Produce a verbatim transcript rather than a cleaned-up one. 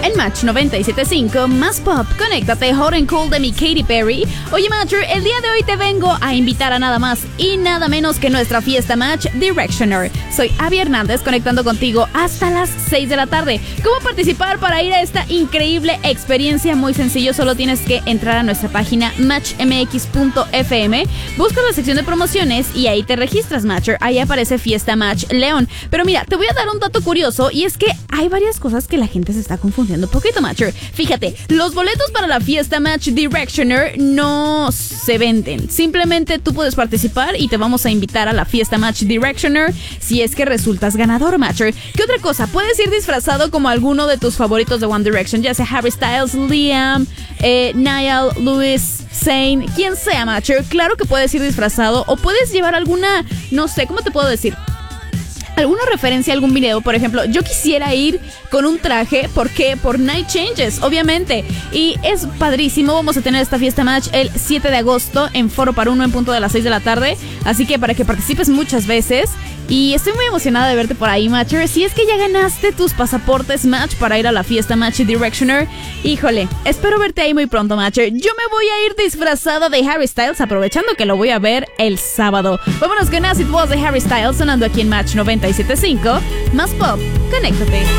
en Match noventa y siete punto cinco, más pop, conéctate, Hot and Cold de mi Katy Perry. Oye, Matcher, el día de hoy te vengo a invitar a nada más y nada menos que nuestra fiesta Match Directioner. Soy Abby Hernández, conectando contigo hasta las seis de la tarde. ¿Cómo participar para ir a esta increíble experiencia? Muy sencillo, solo tienes que entrar a nuestra página match m x punto f m, buscas la sección de promociones y ahí te registras, Matcher. Ahí aparece Fiesta Match León. Pero mira, te voy a dar un dato curioso y es que hay varias cosas que la gente se está confundiendo un poquito, Matcher. Fíjate, los boletos para la fiesta Match Directioner no se venden. Simplemente tú puedes participar y te vamos a invitar a la fiesta Match Directioner si es que resultas ganador, Matcher. ¿Qué otra cosa? Puedes ir disfrazado como alguno de tus favoritos de One Direction, ya sea Harry Styles, Liam, eh, Niall, Louis, Zayn, quien sea, Matcher. Claro que puedes ir disfrazado o puedes llevar alguna, no sé, ¿cómo te puedo decir? Alguna referencia a algún video. Por ejemplo, yo quisiera ir con un traje. ¿Por qué? Por Night Changes, obviamente. Y es padrísimo. Vamos a tener esta fiesta Match el siete de agosto en Foro para Uno en punto de las seis de la tarde. Así que para que participes muchas veces. Y estoy muy emocionada de verte por ahí, Matcher. Si es que ya ganaste tus pasaportes Match para ir a la fiesta Match Directioner, híjole, espero verte ahí muy pronto, Matcher. Yo me voy a ir disfrazada de Harry Styles, aprovechando que lo voy a ver el sábado. Vámonos con As It Was de Harry Styles, sonando aquí en Match noventa y siete punto cinco. Más pop, conéctate.